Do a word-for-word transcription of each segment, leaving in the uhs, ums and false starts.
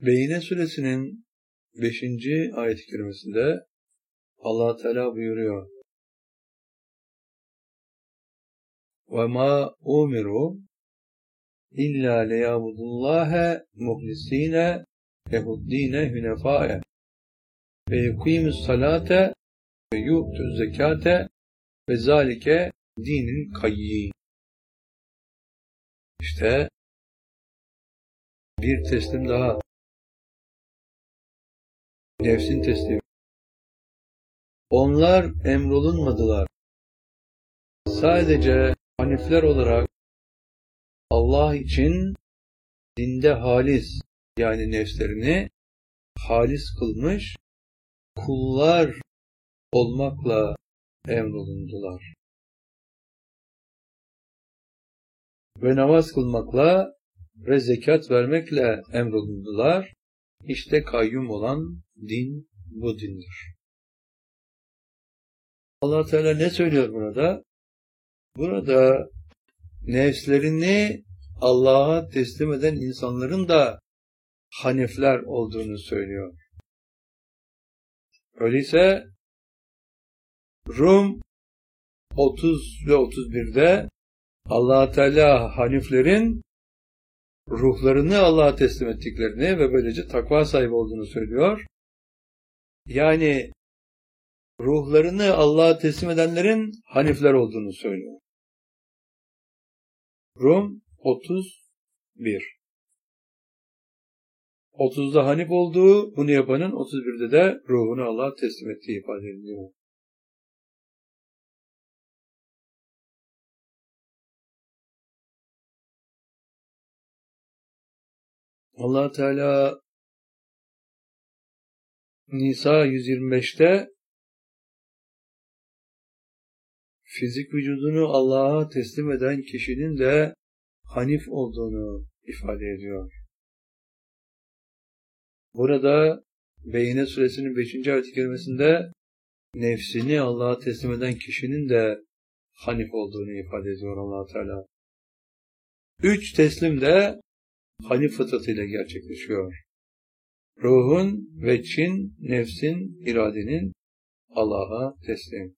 Beyyine suresinin beşinci ayet-i kerimesinde Allah Teala buyuruyor: وَمَا اُمِرُوا اِلَّا لِيَعْبُدُوا اللّٰهَ مُخْلِص۪ينَ لَهُ الدِّينَ هُنَفَاءَ وَيُقِيمُوا الصَّلَاةَ وَيُؤْتُوا الزَّكَاةَ وَذَٰلِكَ دِينُ الْقَيِّيمُ. İşte bir teslim daha. Nefsin teslimi. Onlar emrolunmadılar. Sadece hanifler olarak Allah için dinde halis, yani nefslerini halis kılmış kullar olmakla emrolundular. Ve namaz kılmakla ve zekat vermekle emrolundular. İşte kayyum olan din bu dindir. Allah Teala ne söylüyor burada? Burada nefslerini Allah'a teslim eden insanların da hanifler olduğunu söylüyor. Öyleyse Rum otuz ve otuz birde Allah Teala haniflerin ruhlarını Allah'a teslim ettiklerini ve böylece takva sahibi olduğunu söylüyor. Yani ruhlarını Allah'a teslim edenlerin hanifler olduğunu söylüyor. Rum otuz bir. otuzda hanif olduğu, bunu yapanın otuz birde de ruhunu Allah'a teslim ettiği ifade ediliyor. Allah Teala Nisa yüz yirmi beşte fizik vücudunu Allah'a teslim eden kişinin de hanif olduğunu ifade ediyor. Burada Beyyine suresinin beşinci ayet-i kerimesinde nefsini Allah'a teslim eden kişinin de hanif olduğunu ifade ediyor Allah Teala. Üç teslim de hanif fıtratıyla gerçekleşiyor. Ruhun ve çin, nefsin, iradenin Allah'a teslim.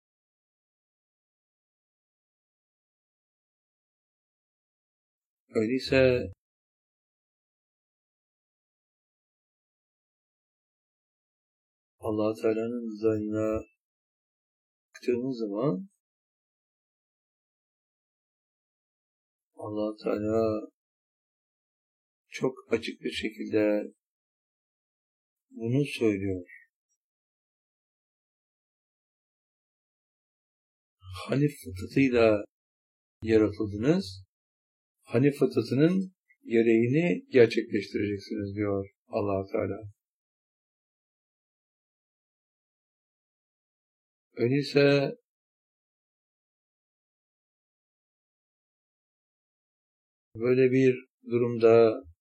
Öyleyse Allah Teala'nın rızasına baktığımız zaman Allah Teala çok açık bir şekilde bunu söylüyor. Hanif fıtratıyla yaratıldınız. Hanif fıtratının gereğini gerçekleştireceksiniz diyor Allah Teala. Öyleyse böyle bir durumda